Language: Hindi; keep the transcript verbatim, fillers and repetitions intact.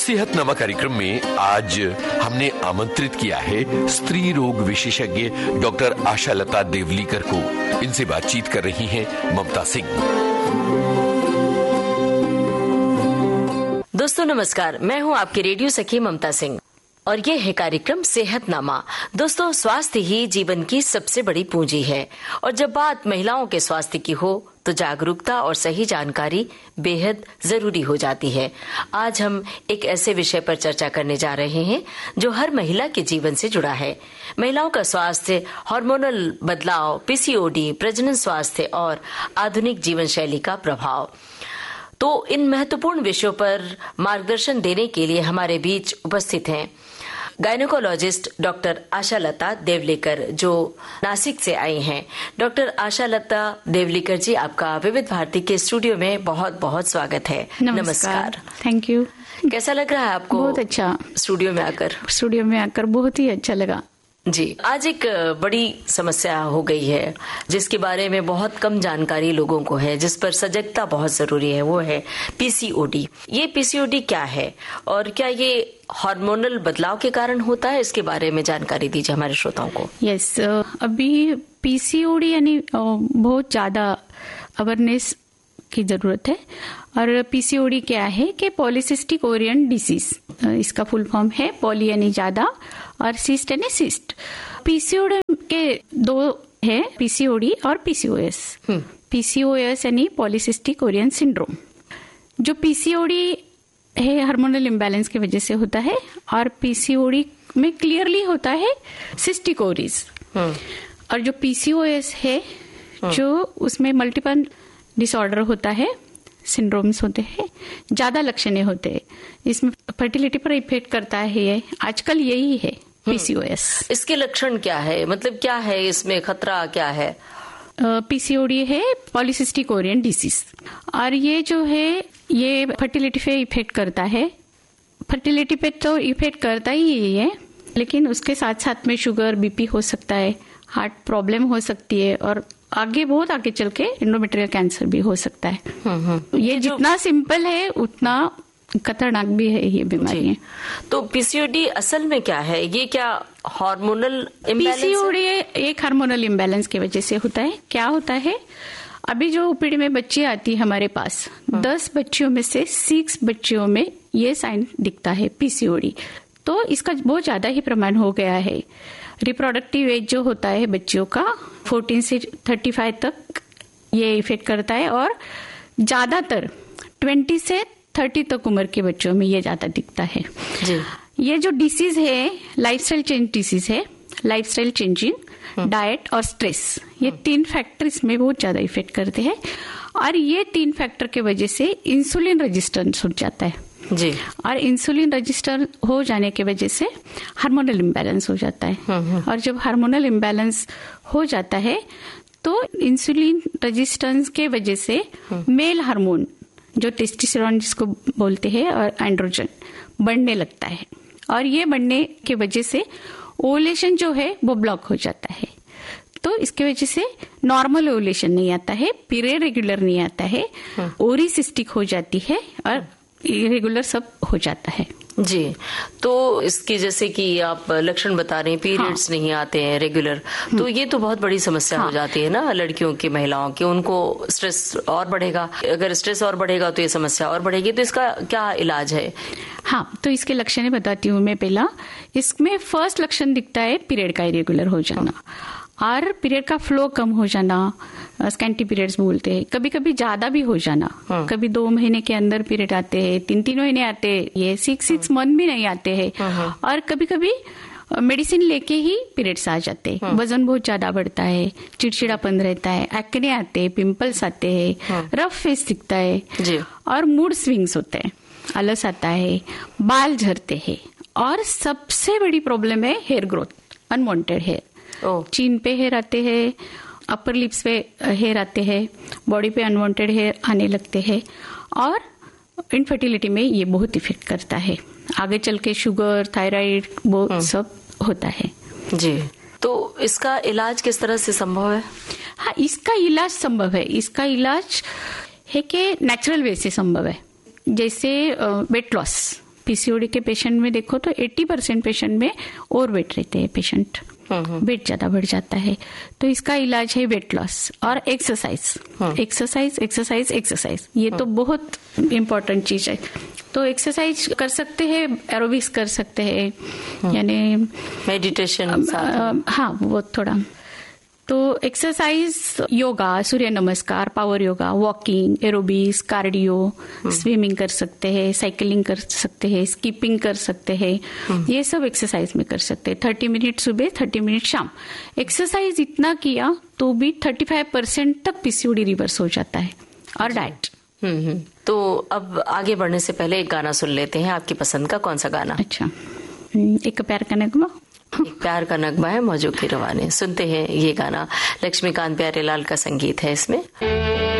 सेहतनामा कार्यक्रम में आज हमने आमंत्रित किया है स्त्री रोग विशेषज्ञ डॉक्टर आशा लता देवलीकर को। इनसे बातचीत कर रही हैं ममता सिंह। दोस्तों नमस्कार, मैं हूं आपकी रेडियो सखी ममता सिंह और ये है कार्यक्रम सेहतनामा। दोस्तों, स्वास्थ्य ही जीवन की सबसे बड़ी पूंजी है और जब बात महिलाओं के स्वास्थ्य की हो तो जागरूकता और सही जानकारी बेहद जरूरी हो जाती है। आज हम एक ऐसे विषय पर चर्चा करने जा रहे हैं जो हर महिला के जीवन से जुड़ा है। महिलाओं का स्वास्थ्य, हार्मोनल बदलाव, पीसीओडी, प्रजनन स्वास्थ्य और आधुनिक जीवन शैली का प्रभाव। तो इन महत्वपूर्ण विषयों पर मार्गदर्शन देने के लिए हमारे बीच उपस्थित हैं गायनेकोलॉजिस्ट डॉक्टर आशा लता देवलीकर, जो नासिक से आई हैं। डॉक्टर आशा लता देवलीकर जी, आपका विविध भारती के स्टूडियो में बहुत बहुत स्वागत है। नमस्कार। Thank you. कैसा लग रहा है आपको? बहुत अच्छा। स्टूडियो में आकर स्टूडियो में आकर बहुत ही अच्छा लगा जी। आज एक बड़ी समस्या हो गई है जिसके बारे में बहुत कम जानकारी लोगों को है, जिस पर सजगता बहुत जरूरी है, वो है पीसीओडी। ये पीसीओडी क्या है और क्या ये हार्मोनल बदलाव के कारण होता है? इसके बारे में जानकारी दीजिए हमारे श्रोताओं को। यस yes, अभी पीसीओडी यानी बहुत ज्यादा अवेयरनेस की जरूरत है। और पीसीओडी क्या है कि पॉलीसिस्टिक ओरियन डिसीज, इसका फुल फॉर्म है पॉली यानी ज्यादा और सिस्ट यानी सिस्ट। पीसीओडी के दो है, पीसीओडी और पीसीओएस। पीसीओएस यानी पॉलीसिस्टिक ओरियन सिंड्रोम। जो पीसीओडी है हार्मोनल इम्बैलेंस की वजह से होता है और पीसीओडी में क्लियरली होता है सिस्टिक ओवरीज। और जो पीसीओएस है जो उसमें मल्टीपल डिसऑर्डर होता है, सिंड्रोम्स होते हैं, ज्यादा लक्षण होते हैं, इसमें फर्टिलिटी पर इफेक्ट करता है। ये आजकल यही है पीसीओएस। इसके लक्षण क्या है, मतलब क्या है, इसमें खतरा क्या है? पीसीओडी है पॉलीसिस्टिक ओरियन डिसीज और ये जो है ये फर्टिलिटी पे इफेक्ट करता है। फर्टिलिटी पे तो इफेक्ट करता ही है, लेकिन उसके साथ साथ में शुगर, बीपी हो सकता है, हार्ट प्रॉब्लम हो सकती है और आगे बहुत आगे चल के एंडोमेट्रियल कैंसर भी हो सकता है। ये जितना सिंपल है उतना खतरनाक भी है ये बीमारी। तो पीसीओडी असल में क्या है? ये क्या हार्मोनल इम्बैलेंस? पीसीओडी एक हार्मोनल इम्बैलेंस की वजह से होता है। क्या होता है, अभी जो ओपीडी में बच्ची आती है हमारे पास, दस बच्चियों में से सिक्स बच्चियों में ये साइन दिखता है पीसीओडी। तो इसका बहुत ज्यादा ही प्रमाण हो गया है। रिप्रोडक्टिव एज जो होता है बच्चियों का चौदह से पैंतीस तक ये इफेक्ट करता है और ज्यादातर बीस से तीस तक उम्र के बच्चों में ये ज्यादा दिखता है जी। ये जो डिसीज है लाइफस्टाइल चेंज डिसीज है। लाइफस्टाइल चेंजिंग, डाइट और स्ट्रेस, ये तीन फैक्टर इसमें बहुत ज्यादा इफेक्ट करते हैं और ये तीन फैक्टर के वजह से इंसुलिन रेजिस्टेंस हो जाता है जी। और इंसुलिन रजिस्टर हो जाने की वजह से हार्मोनल इम्बैलेंस हो जाता है। और जब हार्मोनल इम्बैलेंस हो जाता है तो इंसुलिन रेजिस्टेंस के वजह से मेल हार्मोन जो टेस्टोस्टेरोन जिसको बोलते हैं और एंड्रोजन बढ़ने लगता है और ये बढ़ने की वजह से ओवुलेशन जो है वो ब्लॉक हो जाता है। तो इसकी वजह से नॉर्मल ओवुलेशन नहीं आता है, पीरियड रेगुलर नहीं आता है, ओरी सिस्टिक हो जाती है और इरेगुलर सब हो जाता है जी। तो इसकी जैसे कि आप लक्षण बता रहे हैं, पीरियड्स हाँ। नहीं आते हैं रेगुलर, तो ये तो बहुत बड़ी समस्या हाँ। हो जाती है ना लड़कियों की, महिलाओं की। उनको स्ट्रेस और बढ़ेगा, अगर स्ट्रेस और बढ़ेगा तो ये समस्या और बढ़ेगी। तो इसका क्या इलाज है? हाँ, तो इसके लक्षण बताती हूँ मैं। पहला, इसमें फर्स्ट लक्षण दिखता है पीरियड का इरेगुलर हो जाना और पीरियड का फ्लो कम हो जाना, स्कैंटी पीरियड्स बोलते हैं। कभी कभी ज्यादा भी हो जाना, हाँ। कभी दो महीने के अंदर पीरियड आते हैं, तीन तीन महीने आते हैं, ये सिक्स सिक्स मंथ भी नहीं आते हैं। हाँ। और कभी कभी मेडिसिन लेके ही पीरियड्स आ जाते हैं। हाँ। वजन बहुत ज्यादा बढ़ता है, चिड़चिड़ापन रहता है, एक्ने आते हैं, पिंपल्स आते हैं, हाँ। रफ फेस दिखता है जी। और मूड स्विंग्स होते हैं, आलस आता है, बाल झड़ते हैं और सबसे बड़ी प्रॉब्लम है हेयर ग्रोथ, अनवांटेड हेयर। चीन पे हेयर आते हैं, अपर लिप्स पे हेयर आते हैं, बॉडी पे अनवांटेड हेयर आने लगते हैं और इनफर्टिलिटी में ये बहुत इफेक्ट करता है। आगे चल के शुगर, थायराइड वो सब होता है जी। तो इसका इलाज किस तरह से संभव है? हाँ, इसका इलाज संभव है। इसका इलाज है कि नेचुरल वे से संभव है। जैसे वेट लॉस, पीसीओडी के पेशेंट में देखो तो अस्सी परसेंट पेशेंट में ओवर वेट रहते हैं पेशेंट, वेट ज्यादा बढ़ जाता है। तो इसका इलाज है वेट लॉस और एक्सरसाइज, एक्सरसाइज एक्सरसाइज एक्सरसाइज ये तो बहुत इम्पोर्टेंट चीज है। तो एक्सरसाइज कर सकते हैं, एरोबिक्स कर सकते हैं, यानी मेडिटेशन, हाँ वो थोड़ा। तो एक्सरसाइज, योगा, सूर्य नमस्कार, power yoga, walking, aerobics, cardio, swimming कर सकते हैं, साइकिलिंग कर सकते हैं, स्कीपिंग कर सकते हैं, ये सब एक्सरसाइज में कर सकते हैं। थर्टी मिनट सुबह, थर्टी मिनट शाम। एक्सरसाइज इतना किया तो भी थर्टी फाइव परसेंट तक पीसीओडी रिवर्स हो जाता है। और डाइट। हम्म तो अब आगे बढ़ने से पहले एक गाना सुन लेते हैं, आपकी पसंद का कौन सा गाना? अच्छा, एक प्यार का नगमा। एक प्यार का नगमा है मौजों की रवानी। सुनते हैं ये गाना, लक्ष्मीकांत प्यारेलाल का संगीत है इसमें।